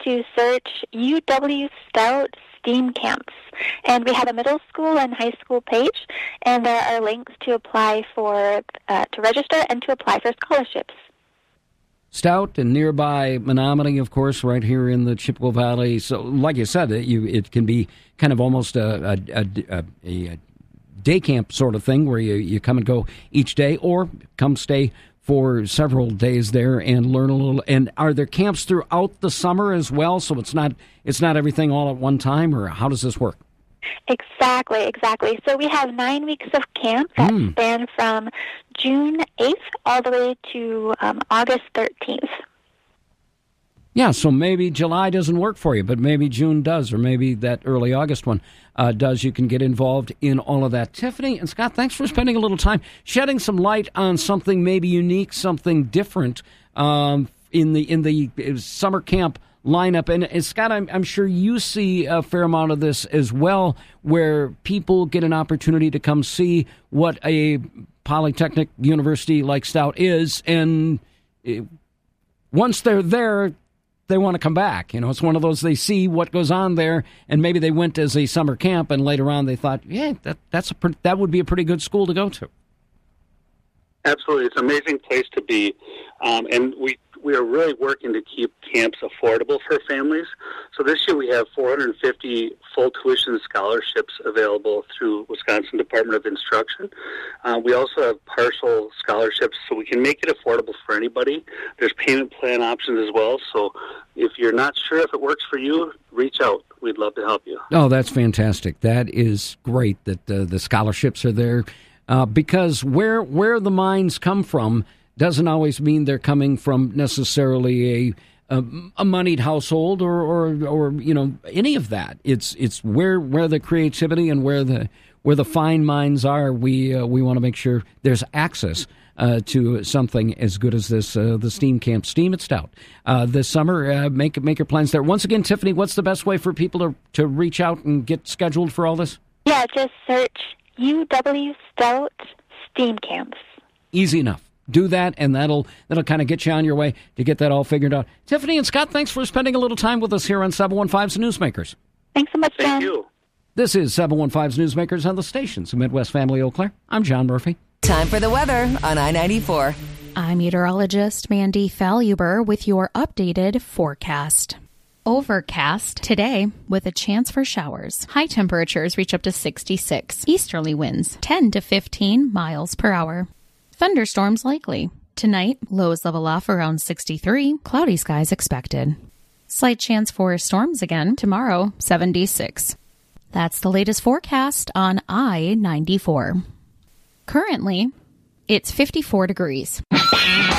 to search UW Stout STEAM Camps. And we have a middle school and high school page, and there are links to apply to register and to apply for scholarships. Stout and nearby Menominee, of course, right here in the Chippewa Valley. So, like you said, it can be kind of almost a day camp sort of thing where you come and go each day, or come stay for several days there and learn a little. And are there camps throughout the summer as well? So it's not everything all at one time, or how does this work? Exactly. So we have 9 weeks of camp that span from June 8th all the way to August 13th. Yeah, so maybe July doesn't work for you, but maybe June does, or maybe that early August one does. You can get involved in all of that. Tiffany and Scott, thanks for spending a little time shedding some light on something maybe unique, something different in the summer camp lineup. And Scott, I'm sure you see a fair amount of this as well, where people get an opportunity to come see what a polytechnic university like Stout is, and once they're there, they want to come back. You know, it's one of those, they see what goes on there, and maybe they went as a summer camp, and later on they thought, yeah, that would be a pretty good school to go to. Absolutely. It's an amazing place to be. And we are really working to keep camps affordable for families. So this year we have 450 full tuition scholarships available through Wisconsin Department of Instruction. We also have partial scholarships, so we can make it affordable for anybody. There's payment plan options as well. So if you're not sure if it works for you, reach out. We'd love to help you. Oh, that's fantastic. That is great that the scholarships are there. Because where the minds come from doesn't always mean they're coming from necessarily a moneyed household or you know, any of that. It's where the creativity and where the fine minds are. We want to make sure there's access to something as good as this, the STEAM Camp, STEAM at Stout, this summer. Make your plans there. Once again, Tiffany, what's the best way for people to reach out and get scheduled for all this? Yeah, just search UW Stout STEAM Camps. Easy enough. Do that, and that'll kind of get you on your way to get that all figured out. Tiffany and Scott, thanks for spending a little time with us here on 715's Newsmakers. Thanks so much, John. Thank you. This is 715's Newsmakers on the stations of Midwest Family Eau Claire. I'm John Murphy. Time for the weather on I-94. I'm meteorologist Mandy Faluber with your updated forecast. Overcast today with a chance for showers. High temperatures reach up to 66. Easterly winds 10 to 15 miles per hour. Thunderstorms likely. Tonight, lows level off around 63. Cloudy skies expected. Slight chance for storms again tomorrow, 76. That's the latest forecast on I-94. Currently, it's 54 degrees.